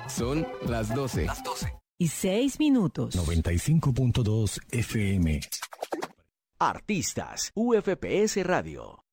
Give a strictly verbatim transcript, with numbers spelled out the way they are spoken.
Son las doce. Las doce. Y seis minutos. noventa y cinco punto dos F M. Artistas, U F P S Radio.